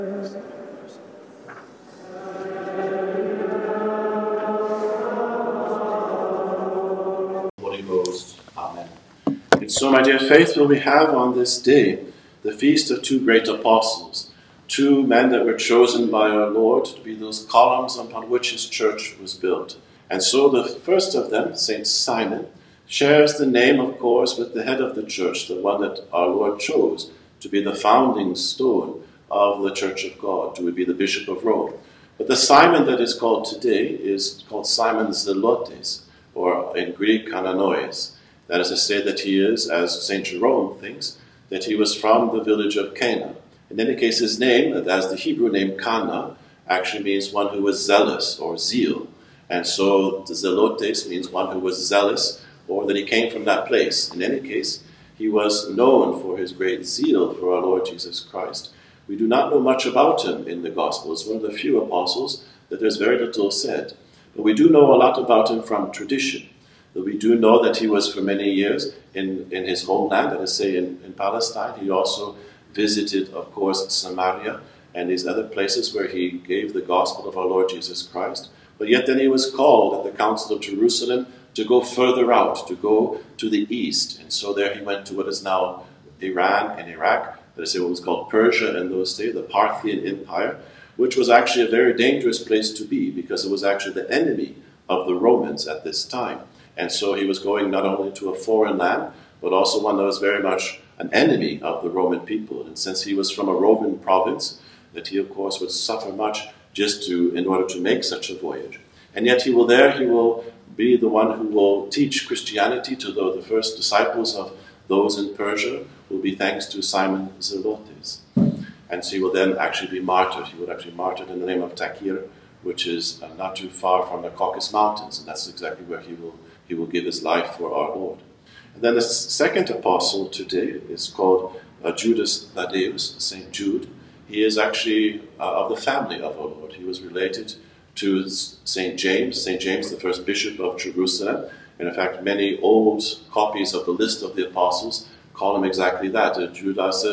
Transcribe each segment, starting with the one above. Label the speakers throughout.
Speaker 1: Holy Ghost. Amen. And so, my dear faithful, we have on this day the feast of two great apostles, two men that were chosen by our Lord to be those columns upon which his church was built. And so the first of them, Saint Simon, shares the name, of course, with the head of the church, the one that our Lord chose to be the founding stone of the Church of God, to be the Bishop of Rome. But the Simon that is called today is called Simon Zelotes, or in Greek, Kananois. That is to say that he is, as St. Jerome thinks, that he was from the village of Cana. In any case, his name, as the Hebrew name Cana, actually means one who was zealous or zeal. And so the Zelotes means one who was zealous, or that he came from that place. In any case, he was known for his great zeal for our Lord Jesus Christ. We do not know much about him in the Gospels. One of the few apostles that there's very little said. But we do know a lot about him from tradition. We do know that he was for many years in his homeland, let us say in Palestine. He also visited, of course, Samaria and these other places where he gave the gospel of our Lord Jesus Christ. But yet then he was called at the Council of Jerusalem to go further out, to go to the east. And so there he went to what is now Iran and Iraq, let us say what was called Persia in those days, the Parthian Empire, which was actually a very dangerous place to be because it was actually the enemy of the Romans at this time. And so he was going not only to a foreign land, but also one that was very much an enemy of the Roman people. And since he was from a Roman province, that he, of course, would suffer much just in order to make such a voyage. And yet he will be the one who will teach Christianity to the first disciples of those in Persia, will be thanks to Simon Zelotes. And so he will then actually be martyred. He would actually be martyred in the name of Takir, which is not too far from the Caucasus Mountains, and that's exactly where he will give his life for our Lord. And then the second apostle today is called Judas Thaddeus, St. Jude. He is actually of the family of our Lord. He was related to St. James, the first bishop of Jerusalem. And in fact, many old copies of the list of the apostles call him exactly that, Judas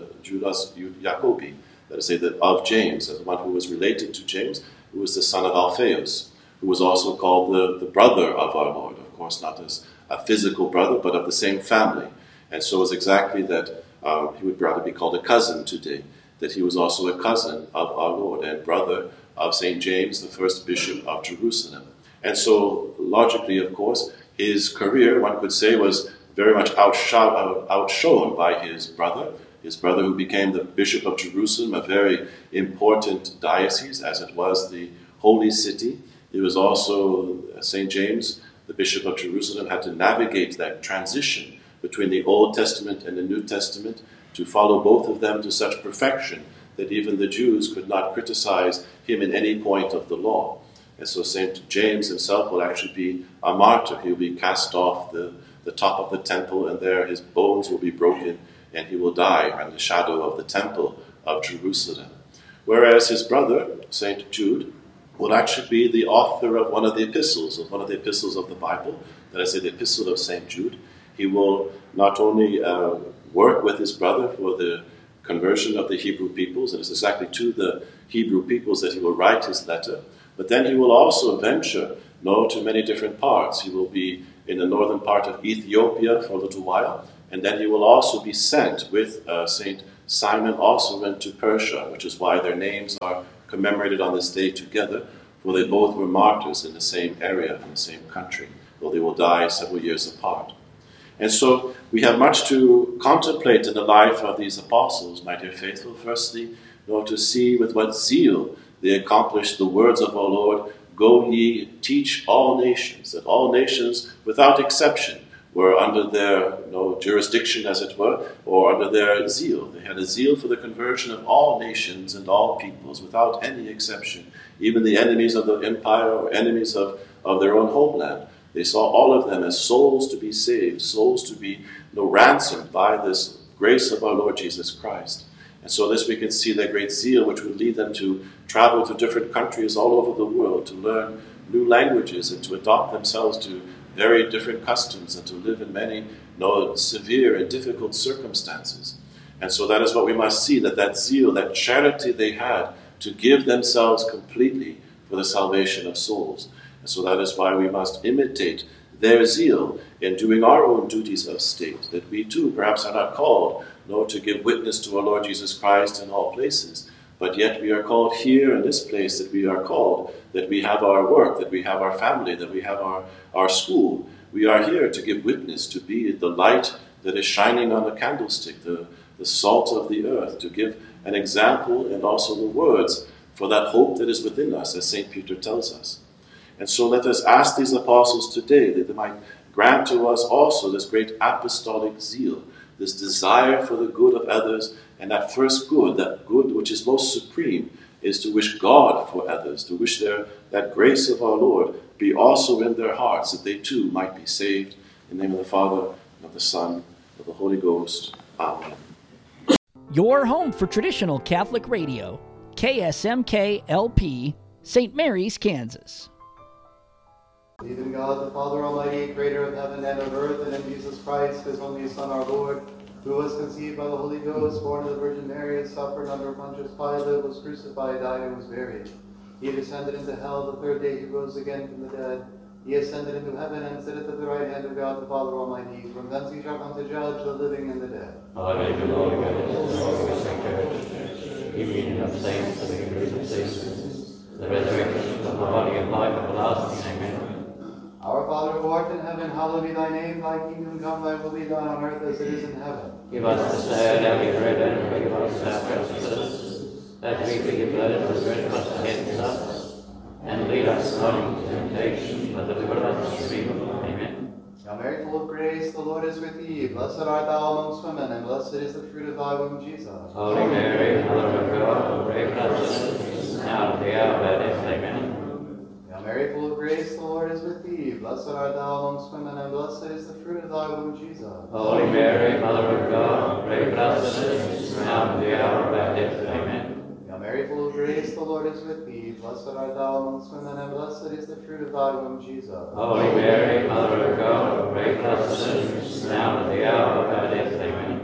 Speaker 1: Jacobi, that is to say that of James, as one who was related to James, who was the son of Alphaeus, who was also called the brother of our Lord, of course not as a physical brother, but of the same family. And so it was exactly that he would rather be called a cousin today, that he was also a cousin of our Lord and brother of St. James, the first bishop of Jerusalem. And so, logically, of course, his career, one could say, was very much outshone by his brother who became the Bishop of Jerusalem, a very important diocese, as it was the Holy City. It was also St. James, the Bishop of Jerusalem, had to navigate that transition between the Old Testament and the New Testament to follow both of them to such perfection that even the Jews could not criticize him in any point of the law. And so St. James himself will actually be a martyr. He will be cast off the top of the temple, and there his bones will be broken, and he will die in the shadow of the temple of Jerusalem. Whereas his brother, St. Jude, will actually be the author of one of the epistles of the Bible, that is the Epistle of St. Jude. He will not only work with his brother for the conversion of the Hebrew peoples, and it's exactly to the Hebrew peoples that he will write his letter, but then he will also venture to many different parts. He will be in the northern part of Ethiopia for a little while, and then he will also be sent with St. Simon also went to Persia, which is why their names are commemorated on this day together, for they both were martyrs in the same area, in the same country, though they will die several years apart. And so we have much to contemplate in the life of these apostles, my dear faithful. Firstly, to see with what zeal they accomplished the words of our Lord, "Go ye, teach all nations," that all nations, without exception, were under their jurisdiction, as it were, or under their zeal. They had a zeal for the conversion of all nations and all peoples, without any exception. Even the enemies of the empire or enemies of their own homeland. They saw all of them as souls to be saved, souls to be ransomed by this grace of our Lord Jesus Christ. And so this we can see their great zeal, which would lead them to travel to different countries all over the world, to learn new languages and to adopt themselves to very different customs and to live in many severe and difficult circumstances. And so that is what we must see, that zeal, that charity they had to give themselves completely for the salvation of souls. And so that is why we must imitate their zeal in doing our own duties of state, that we too perhaps are not called, nor to give witness to our Lord Jesus Christ in all places, but yet we are called here in this place, that we are called, that we have our work, that we have our family, that we have our school. We are here to give witness, to be the light that is shining on the candlestick, the salt of the earth, to give an example and also the words for that hope that is within us, as St. Peter tells us. And so let us ask these apostles today that they might grant to us also this great apostolic zeal, this desire for the good of others, and that first good, that good which is most supreme, is to wish God for others, to wish that grace of our Lord be also in their hearts, that they too might be saved. In the name of the Father, and of the Son, and of the Holy Ghost. Amen.
Speaker 2: Your home for traditional Catholic radio, KSMK LP, St. Mary's, Kansas.
Speaker 3: Believe in God, the Father Almighty, creator of heaven and of earth, and in Jesus Christ, his only Son, our Lord, who was conceived by the Holy Ghost, born of the Virgin Mary, suffered under Pontius Pilate, was crucified, died, and was buried. He descended into hell. The third day he rose again from the dead. He ascended into heaven and sitteth at the right hand of God the Father Almighty. From thence he shall come to judge the living and the dead.
Speaker 4: Alleluia, the communion of saints, the victories of saints, the resurrection of the body and life everlasting. Amen.
Speaker 3: Our Father who art in heaven, hallowed be thy name. Thy kingdom come, thy will be done on earth as it is in heaven.
Speaker 4: Give us this day our daily bread, and forgive us our trespasses, that we forgive those who trespass against us. And lead us not into temptation, but deliver us from evil. Amen.
Speaker 3: Hail Mary, full of grace, the Lord is with thee. Blessed art thou amongst women, and blessed is the fruit of thy womb, Jesus.
Speaker 4: Holy Mary, Mother of God, pray for us sinners, now and at the hour of our death. Amen.
Speaker 3: Hail Mary, full of grace, the Lord is with thee. Blessed art thou amongst women, and blessed is the fruit of thy womb, Jesus.
Speaker 4: Holy Mary, Mother of God, pray for us sinners, now and at the hour of our death. Amen.
Speaker 3: Hail Mary, full of grace, the Lord is with thee. Blessed art thou amongst women, and blessed is the fruit of thy womb, Jesus.
Speaker 4: Holy Mary, Mother of God, pray for us sinners, now and at the hour of our death. Amen.